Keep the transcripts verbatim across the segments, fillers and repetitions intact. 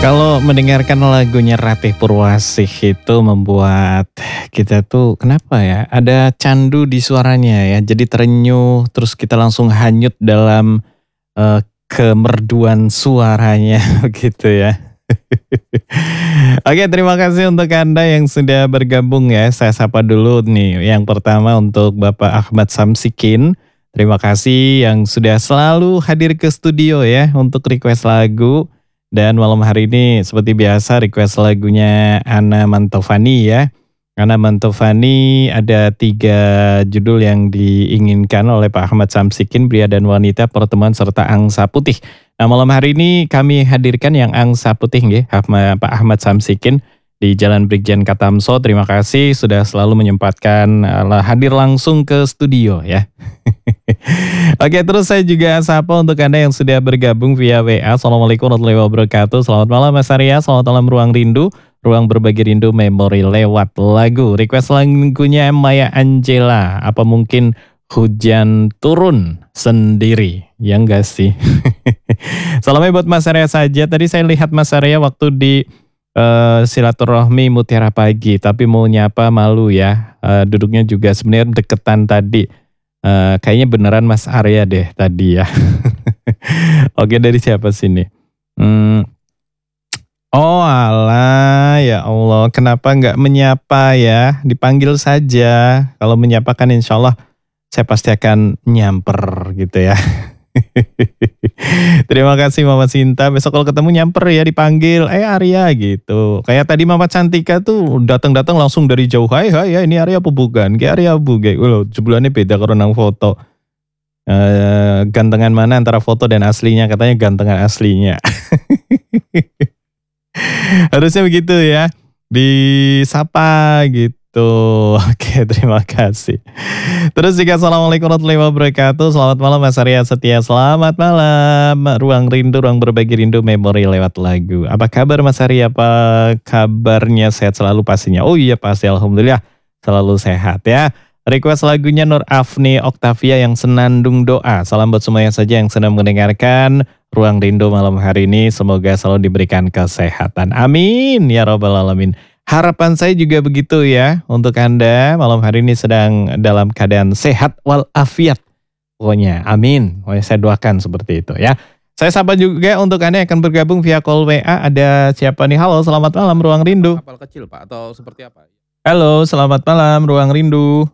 Kalau mendengarkan lagunya Ratih Purwasih itu membuat kita tuh kenapa ya, ada candu di suaranya ya, jadi terenyuh, terus kita langsung hanyut dalam, eee, kemerduan suaranya gitu ya. Oke, terima kasih untuk Anda yang sudah bergabung ya, saya sapa dulu nih, yang pertama untuk Bapak Ahmad Samsikin, terima kasih yang sudah selalu hadir ke studio ya untuk request lagu. Dan malam hari ini seperti biasa request lagunya Ana Mantovani ya. Ana Mantovani ada tiga judul yang diinginkan oleh Pak Ahmad Samsikin, Pria dan Wanita, Pertemuan, serta Angsa Putih. Nah malam hari ini kami hadirkan yang Angsa Putih nggih, Pak Ahmad Samsikin di Jalan Brigjen Katamso. Terima kasih sudah selalu menyempatkan uh, hadir langsung ke studio ya. Oke, terus saya juga sapa untuk Anda yang sudah bergabung via W A. Assalamualaikum warahmatullahi wabarakatuh. Selamat malam Mas Arya, selamat malam Ruang Rindu. Ruang berbagi rindu memori lewat lagu. Request lagunya Maya Angela. Apa mungkin hujan turun sendiri? Ya enggak sih? Salamnya buat Mas Arya saja. Tadi saya lihat Mas Arya waktu di uh, silaturahmi Mutiara Pagi. Tapi mau nyapa malu ya. Uh, duduknya juga sebenarnya deketan tadi. Uh, kayaknya beneran Mas Arya deh tadi ya. Oke, dari siapa sini? Hmm. Oh alah, ya Allah, kenapa nggak menyapa ya? Dipanggil saja. Kalau menyapa kan insya Allah saya pasti akan nyamper gitu ya. Terima kasih Mama Sinta. Besok kalau ketemu nyamper ya, dipanggil, eh Arya gitu. Kayak tadi Mama Cantika tuh datang-datang langsung dari jauh. Hai hai ya, ini Arya apa bukan? Kayak Arya bukan. Loh, sebulannya beda kalau nang foto. Uh, gantengan mana antara foto dan aslinya? Katanya gantengan aslinya. Harusnya begitu ya. Disapa gitu. Oke, terima kasih. Terus juga Assalamualaikum warahmatullahi wabarakatuh. Selamat malam Mas Arya Setia. Selamat malam. Ruang rindu, ruang berbagi rindu memori lewat lagu. Apa kabar Mas Arya? Apa kabarnya, sehat selalu pastinya? Oh iya pasti, alhamdulillah selalu sehat ya. Request lagunya Nur Afni Oktavia yang Senandung Doa. Salam buat semuanya saja yang sedang mendengarkan Ruang Rindu malam hari ini. Semoga selalu diberikan kesehatan. Amin ya robbal alamin. Harapan saya juga begitu ya, untuk Anda malam hari ini sedang dalam keadaan sehat walafiat. Pokoknya amin. Pokoknya saya doakan seperti itu ya. Saya sapa juga untuk Anda yang akan bergabung via call W A. Ada siapa nih? Halo, selamat malam Ruang Rindu. Kapal kecil Pak atau seperti apa? Halo, selamat malam Ruang Rindu.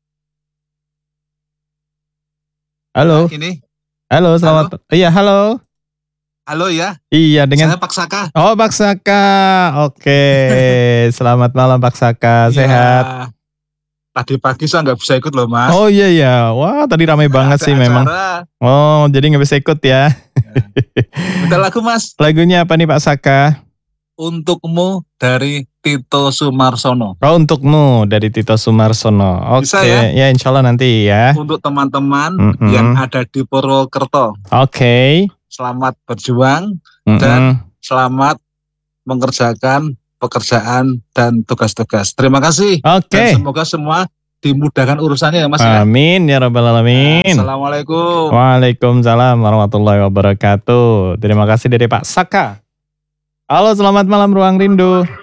Halo. Ini. Halo, selamat. Halo? Iya, halo. Halo ya. Iya, dengan saya Pak Saka. Oh, Pak Saka. Oke. Selamat malam Pak Saka. Sehat. Ya, tadi pagi saya nggak bisa ikut loh Mas. Oh iya ya. Wah, tadi ramai nah, banget sih acara. Memang. Oh, jadi nggak bisa ikut ya. Bentar lagu Mas. Lagunya apa nih Pak Saka? Untukmu dari Tito Sumarsono. Oh, untukmu dari Tito Sumarsono. Oke, okay. ya? Ya insya Allah nanti ya. Untuk teman-teman mm -hmm. yang ada di Purwokerto. Oke. Okay. Selamat berjuang mm -hmm. dan selamat mengerjakan pekerjaan dan tugas-tugas. Terima kasih. Oke. Okay. Dan semoga semua dimudahkan urusannya ya Mas. Amin ya rabbal alamin. Assalamualaikum. Waalaikumsalam warahmatullahi wabarakatuh. Terima kasih dari Pak Saka. Halo, selamat malam Ruang Rindu.